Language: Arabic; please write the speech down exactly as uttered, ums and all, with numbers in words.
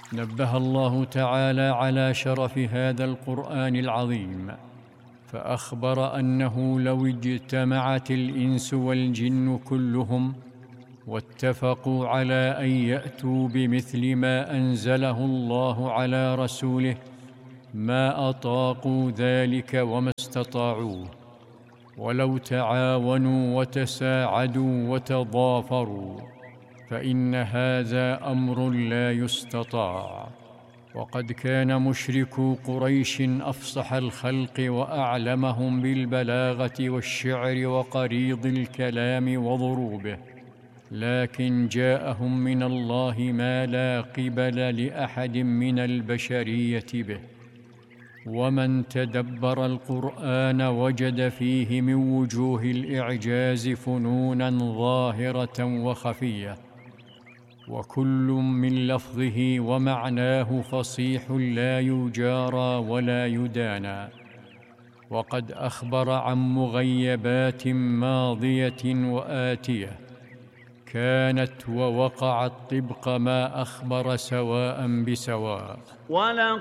نبه الله تعالى على شرف هذا القرآن العظيم، فأخبر أنه لو اجتمعت الإنس والجن كلهم واتفقوا على أن يأتوا بمثل ما أنزله الله على رسوله ما أطاقوا ذلك وما استطاعوه، ولو تعاونوا وتساعدوا وتضافروا فإن هذا أمر لا يستطاع. وقد كان مشركو قريش أفصح الخلق وأعلمهم بالبلاغة والشعر وقريض الكلام وضروبه، لكن جاءهم من الله ما لا قبل لأحد من البشرية به. ومن تدبر القرآن وجد فيه من وجوه الإعجاز فنوناً ظاهرة وخفية، وكل من لفظه ومعناه فصيح لا يجارى ولا يدانى. وقد أخبر عن مغيبات ماضية وآتية كانت ووقعت طبق ما أخبر سواء بسواء.